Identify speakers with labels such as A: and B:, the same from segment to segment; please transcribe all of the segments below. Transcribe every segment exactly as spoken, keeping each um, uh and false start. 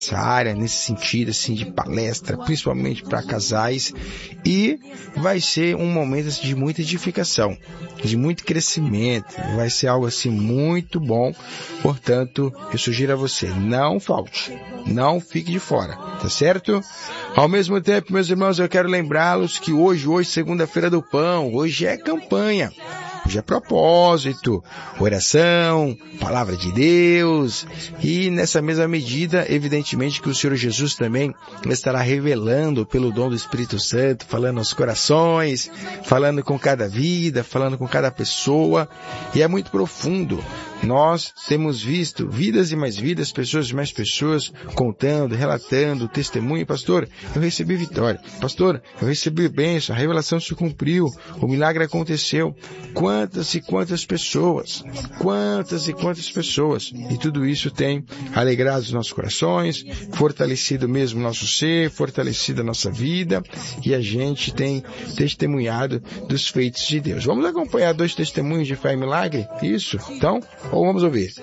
A: essa área, nesse sentido assim de palestra, principalmente para casais, e vai ser um momento assim, de muita edificação, de muito crescimento, vai ser algo assim muito bom. Portanto, eu sugiro a você, não falte, não fique de fora, tá certo? Ao mesmo tempo, meus irmãos, eu quero lembrá-los que hoje, hoje, segunda-feira do pão, hoje é campanha. Hoje é propósito, oração, palavra de Deus, e nessa mesma medida, evidentemente que o Senhor Jesus também estará revelando pelo dom do Espírito Santo, falando aos corações, falando com cada vida, falando com cada pessoa, e é muito profundo. Nós temos visto vidas e mais vidas, pessoas e mais pessoas, contando, relatando, testemunho. Pastor, eu recebi vitória. Pastor, eu recebi bênção, a revelação se cumpriu, o milagre aconteceu. Quantas e quantas pessoas, quantas e quantas pessoas. E tudo isso tem alegrado os nossos corações, fortalecido mesmo o nosso ser, fortalecido a nossa vida, e a gente tem testemunhado dos feitos de Deus. Vamos acompanhar dois testemunhos de fé e milagre? Isso? Então, ou vamos ouvir.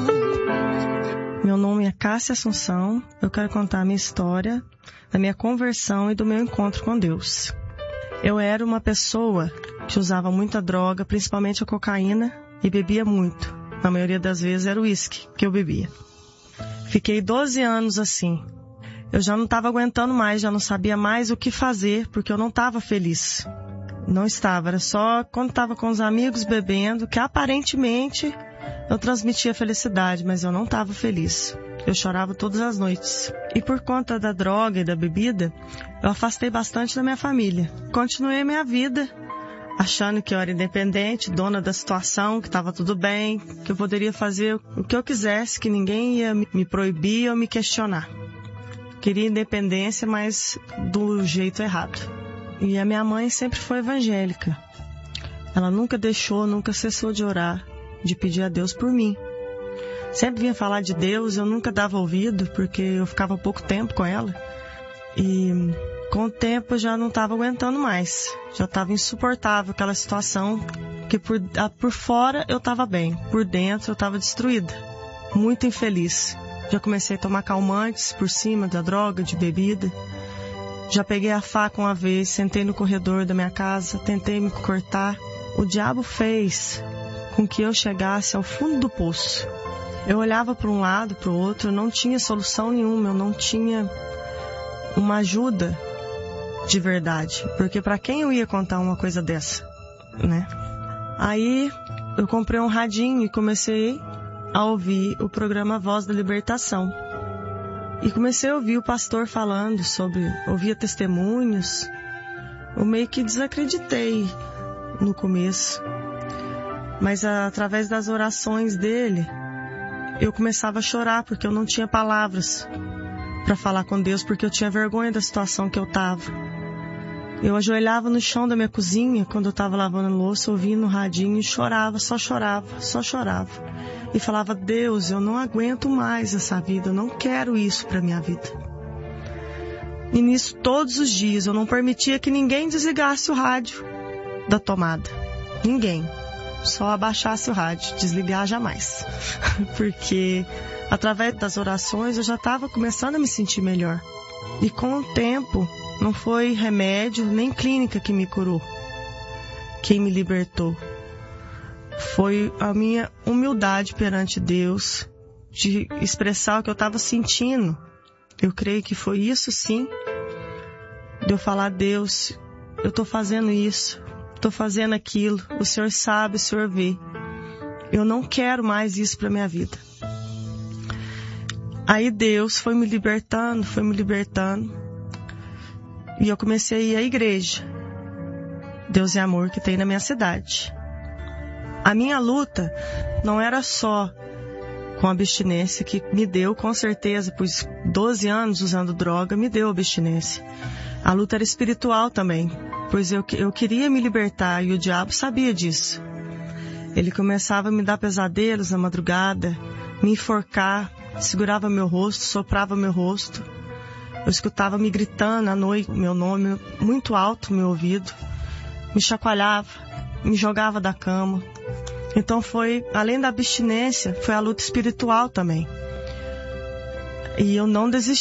B: Meu nome é Cássia Assunção. Eu quero contar a minha história, da minha conversão e do meu encontro com Deus. Eu era uma pessoa que usava muita droga, principalmente a cocaína, e bebia muito. Na maioria das vezes era o uísque que eu bebia. Fiquei doze anos assim. Eu já não estava aguentando mais, já não sabia mais o que fazer, porque eu não estava feliz. Não estava, era só quando estava com os amigos bebendo, que aparentemente eu transmitia felicidade, mas eu não estava feliz. Eu chorava todas as noites. E por conta da droga e da bebida, eu afastei bastante da minha família. Continuei minha vida, achando que eu era independente, dona da situação, que estava tudo bem, que eu poderia fazer o que eu quisesse, que ninguém ia me proibir ou me questionar. Queria independência, mas do jeito errado. E a minha mãe sempre foi evangélica. Ela nunca deixou, nunca cessou de orar, de pedir a Deus por mim. Sempre vinha falar de Deus, eu nunca dava ouvido, porque eu ficava pouco tempo com ela. E com o tempo eu já não estava aguentando mais. Já estava insuportável aquela situação, que por, por fora eu estava bem, por dentro eu estava destruída, muito infeliz. Já comecei a tomar calmantes por cima da droga, de bebida. Já peguei a faca uma vez, sentei no corredor da minha casa, tentei me cortar. O diabo fez com que eu chegasse ao fundo do poço. Eu olhava para um lado, para o outro, eu não tinha solução nenhuma, eu não tinha uma ajuda de verdade. Porque para quem eu ia contar uma coisa dessa, né? Aí eu comprei um radinho e comecei a ouvir o programa Voz da Libertação. E comecei a ouvir o pastor falando sobre, ouvia testemunhos. Eu meio que desacreditei no começo. Mas através das orações dele, eu começava a chorar porque eu não tinha palavras para falar com Deus, porque eu tinha vergonha da situação que eu estava. Eu ajoelhava no chão da minha cozinha, quando eu estava lavando louça, ouvindo no radinho e chorava, só chorava, só chorava. E falava, Deus, eu não aguento mais essa vida, eu não quero isso para minha vida. E nisso, todos os dias, eu não permitia que ninguém desligasse o rádio da tomada. Ninguém. Só abaixasse o rádio, desligar jamais. Porque através das orações eu já estava começando a me sentir melhor. E com o tempo, não foi remédio nem clínica que me curou, quem me libertou. Foi a minha humildade perante Deus, de expressar o que eu estava sentindo. Eu creio que foi isso sim, de eu falar, Deus, eu estou fazendo isso, estou fazendo aquilo, o Senhor sabe, o Senhor vê. Eu não quero mais isso para minha vida. Aí Deus foi me libertando, foi me libertando. E eu comecei a ir à igreja, Deus é Amor, que tem na minha cidade. A minha luta não era só com a abstinência, que me deu, com certeza, pois doze anos usando droga, me deu abstinência. A luta era espiritual também, pois eu, eu queria me libertar e o diabo sabia disso. Ele começava a me dar pesadelos na madrugada, me enforcar, segurava meu rosto, soprava meu rosto. Eu escutava me gritando à noite meu nome muito alto no meu ouvido, me chacoalhava, me jogava da cama. Então foi, além da abstinência, foi a luta espiritual também. E eu não desisti.